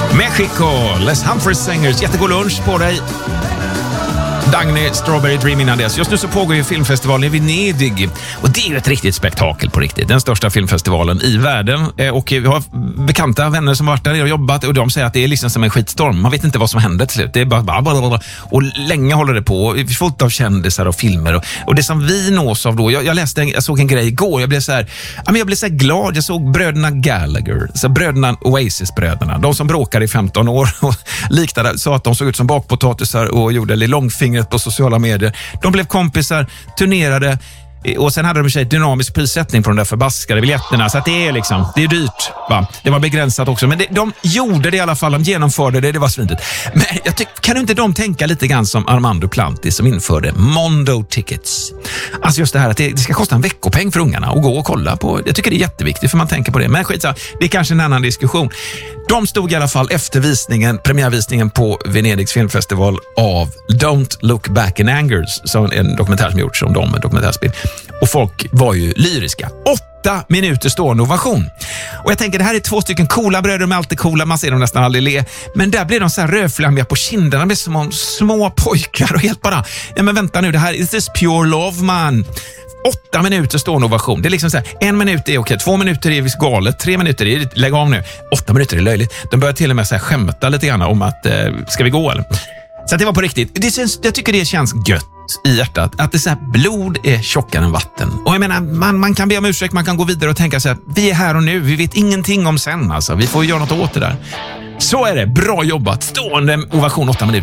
Mexico, Les Humphreys Singers. Jättegod lunch på dig. Dagny, Strawberry Dream innan dess. Just nu så pågår ju filmfestivalen i Venedig. Och det är ju ett riktigt spektakel på riktigt. Den största filmfestivalen i världen. Och vi har bekanta vänner som har varit där och jobbat. Och de säger att det är liksom som en skitstorm. Man vet inte vad som händer till slut. Det är bara. Och länge håller det på. Vi får fullt av kändisar och filmer. Och det som vi nås av då. Jag såg en grej igår. Jag blev så här glad. Jag såg bröderna Gallagher. Så bröderna Oasis-bröderna. De som bråkade i 15 år. Och liknade, sa att de såg ut som bakpotatisar och gjorde långfingret på sociala medier. De blev kompisar, turnerade och sen hade de sig dynamisk prissättning på de där förbaskade biljetterna. Så att det är dyrt. Va? Det var begränsat också. Men de gjorde det i alla fall. De genomförde det. Det var svinigt. Men kan inte de tänka lite grann som Armando Planti som införde Mondo Tickets? Alltså just det här att det ska kosta en veckopeng för ungarna och gå och kolla på. Jag tycker det är jätteviktigt för man tänker på det. Men skitsa, det är kanske en annan diskussion. De stod i alla fall efter premiärvisningen på Venedigs filmfestival av Don't Look Back in Anger, som en dokumentär som gjorts om dem, en dokumentärspel. Och folk var ju lyriska. 8 minuter stående ovation. Och jag tänker, det här är 2 stycken coola bröder, de är alltid coola, man ser dem nästan aldrig le. Men där blir de så här rödflammiga på kinderna, de blir som små pojkar och helt bara, ja men vänta nu, det här is this pure love man. 8 minuter stående ovation. Det är liksom så här, 1 minut är okej, 2 minuter är visst galet, 3 minuter är lägg av nu, 8 minuter är löjligt. De börjar till och med så här skämta lite grann om att ska vi gå eller? Så att det var på riktigt. Jag tycker det känns gött i hjärtat att det så här, blod är tjockare än vatten. Och jag menar, man kan be om ursäkt, man kan gå vidare och tänka sig att vi är här och nu, vi vet ingenting om sen alltså. Vi får göra något åt det där. Så är det, bra jobbat. Stående ovation 8 minuter.